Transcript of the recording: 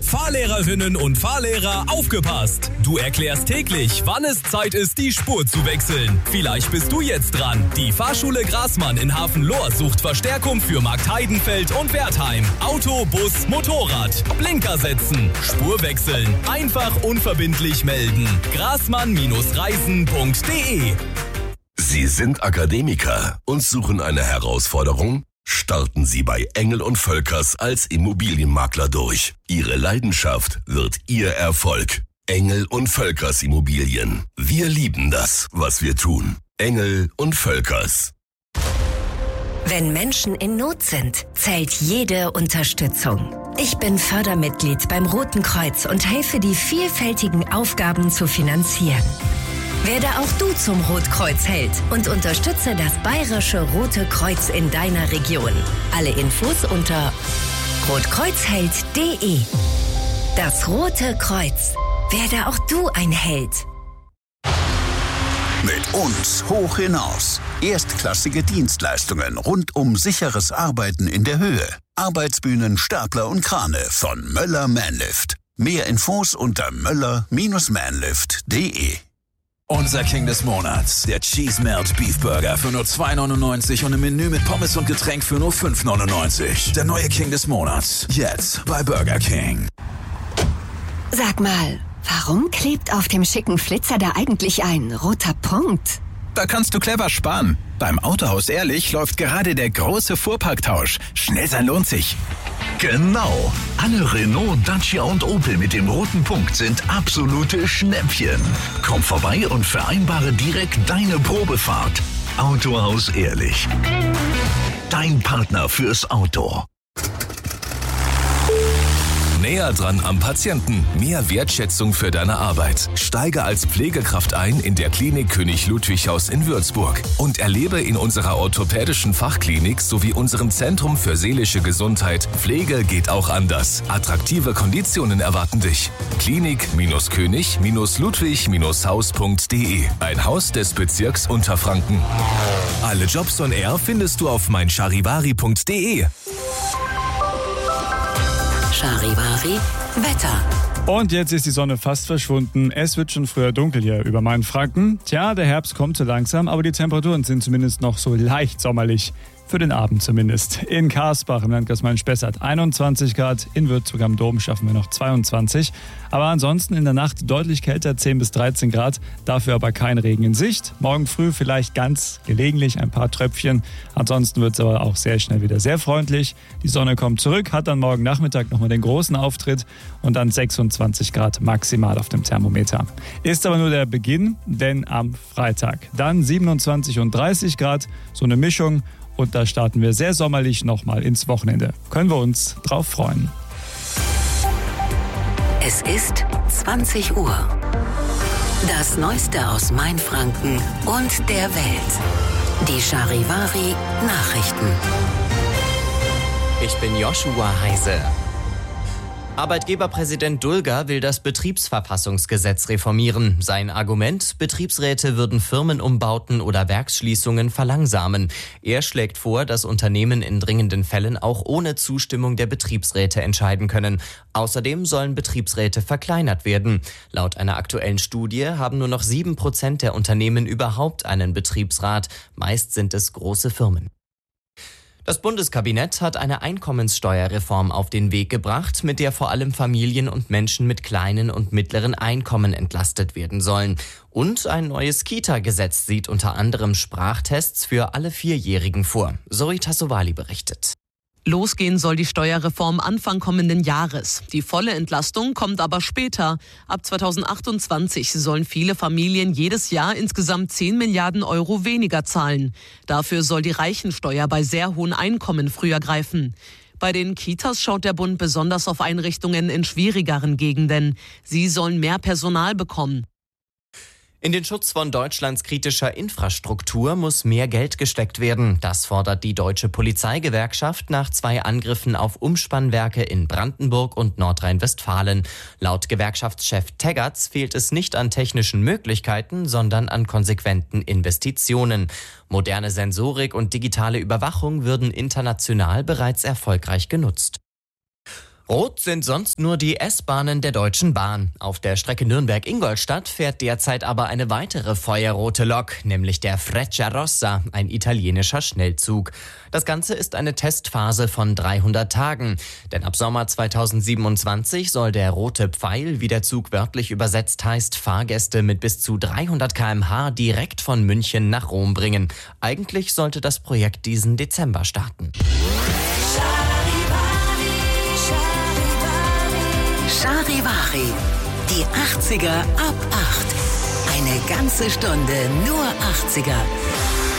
Fahrlehrerinnen und Fahrlehrer, aufgepasst! Du erklärst täglich, wann es Zeit ist, die Spur zu wechseln. Vielleicht bist du jetzt dran. Die Fahrschule Grasmann in Hafenlohr sucht Verstärkung für Markt Heidenfeld und Wertheim. Auto, Bus, Motorrad. Blinker setzen. Spur wechseln. Einfach unverbindlich melden. grasmann-reisen.de. Sie sind Akademiker und suchen eine Herausforderung? Starten Sie bei Engel & Völkers als Immobilienmakler durch. Ihre Leidenschaft wird Ihr Erfolg. Engel & Völkers Immobilien. Wir lieben das, was wir tun. Engel & Völkers. Wenn Menschen in Not sind, zählt jede Unterstützung. Ich bin Fördermitglied beim Roten Kreuz und helfe, die vielfältigen Aufgaben zu finanzieren. Werde auch du zum Rotkreuz-Held und unterstütze das Bayerische Rote Kreuz in deiner Region. Alle Infos unter rotkreuzheld.de. Das Rote Kreuz. Werde auch du ein Held. Mit uns hoch hinaus. Erstklassige Dienstleistungen rund um sicheres Arbeiten in der Höhe. Arbeitsbühnen, Stapler und Krane von Möller Manlift. Mehr Infos unter möller-manlift.de. Unser King des Monats, der Cheese Melt Beef Burger für nur 2,99 und ein Menü mit Pommes und Getränk für nur 5,99. Der neue King des Monats, jetzt bei Burger King. Sag mal, warum klebt auf dem schicken Flitzer da eigentlich ein roter Punkt? Da kannst du clever sparen. Beim Autohaus Ehrlich läuft gerade der große Fuhrparktausch. Schnell sein lohnt sich. Genau. Alle Renault, Dacia und Opel mit dem roten Punkt sind absolute Schnäppchen. Komm vorbei und vereinbare direkt deine Probefahrt. Autohaus Ehrlich. Dein Partner fürs Auto. Näher dran am Patienten. Mehr Wertschätzung für deine Arbeit. Steige als Pflegekraft ein in der Klinik König Ludwig Haus in Würzburg und erlebe in unserer orthopädischen Fachklinik sowie unserem Zentrum für seelische Gesundheit Pflege geht auch anders. Attraktive Konditionen erwarten dich. Klinik-König-Ludwig-Haus.de. Ein Haus des Bezirks Unterfranken. Alle Jobs on Air findest du auf meincharivari.de. Charivari Wetter. Und jetzt ist die Sonne fast verschwunden. Es wird schon früher dunkel hier über Mainfranken. Tja, der Herbst kommt so langsam, aber die Temperaturen sind zumindest noch so leicht sommerlich. Für den Abend zumindest. In Karsbach im Landkreis Main-Spessart 21 Grad, in Würzburg am Dom schaffen wir noch 22. Aber ansonsten in der Nacht deutlich kälter, 10 bis 13 Grad, dafür aber kein Regen in Sicht. Morgen früh vielleicht ganz gelegentlich ein paar Tröpfchen. Ansonsten wird es aber auch sehr schnell wieder sehr freundlich. Die Sonne kommt zurück, hat dann morgen Nachmittag nochmal den großen Auftritt und dann 26 Grad maximal auf dem Thermometer. Ist aber nur der Beginn, denn am Freitag dann 27 und 30 Grad, so eine Mischung. Und da starten wir sehr sommerlich nochmal ins Wochenende. Können wir uns drauf freuen. Es ist 20 Uhr. Das Neueste aus Mainfranken und der Welt. Die Charivari Nachrichten. Ich bin Joshua Heise. Arbeitgeberpräsident Dulger will das Betriebsverfassungsgesetz reformieren. Sein Argument: Betriebsräte würden Firmenumbauten oder Werksschließungen verlangsamen. Er schlägt vor, dass Unternehmen in dringenden Fällen auch ohne Zustimmung der Betriebsräte entscheiden können. Außerdem sollen Betriebsräte verkleinert werden. Laut einer aktuellen Studie haben nur noch 7% der Unternehmen überhaupt einen Betriebsrat. Meist sind es große Firmen. Das Bundeskabinett hat eine Einkommenssteuerreform auf den Weg gebracht, mit der vor allem Familien und Menschen mit kleinen und mittleren Einkommen entlastet werden sollen. Und ein neues Kita-Gesetz sieht unter anderem Sprachtests für alle 4-Jährigen vor. Zoe Tassovali berichtet. Losgehen soll die Steuerreform Anfang kommenden Jahres. Die volle Entlastung kommt aber später. Ab 2028 sollen viele Familien jedes Jahr insgesamt 10 Milliarden Euro weniger zahlen. Dafür soll die Reichensteuer bei sehr hohen Einkommen früher greifen. Bei den Kitas schaut der Bund besonders auf Einrichtungen in schwierigeren Gegenden. Sie sollen mehr Personal bekommen. In den Schutz von Deutschlands kritischer Infrastruktur muss mehr Geld gesteckt werden. Das fordert die Deutsche Polizeigewerkschaft nach 2 Angriffen auf Umspannwerke in Brandenburg und Nordrhein-Westfalen. Laut Gewerkschaftschef Teggerts fehlt es nicht an technischen Möglichkeiten, sondern an konsequenten Investitionen. Moderne Sensorik und digitale Überwachung würden international bereits erfolgreich genutzt. Rot sind sonst nur die S-Bahnen der Deutschen Bahn. Auf der Strecke Nürnberg-Ingolstadt fährt derzeit aber eine weitere feuerrote Lok, nämlich der Frecciarossa, ein italienischer Schnellzug. Das Ganze ist eine Testphase von 300 Tagen. Denn ab Sommer 2027 soll der rote Pfeil, wie der Zug wörtlich übersetzt heißt, Fahrgäste mit bis zu 300 km/h direkt von München nach Rom bringen. Eigentlich sollte das Projekt diesen Dezember starten. Charivari, die 80er ab 8. Eine ganze Stunde nur 80er.